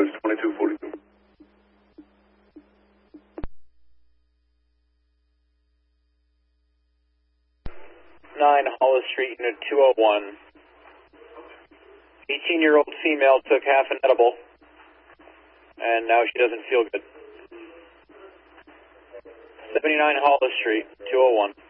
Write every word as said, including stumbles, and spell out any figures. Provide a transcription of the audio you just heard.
Dispatch twenty-two forty-two. nine Hollis Street, Unit two oh one. eighteen-year-old female took half an edible, and now she doesn't feel good. seventy-nine Hollis Street, two oh one.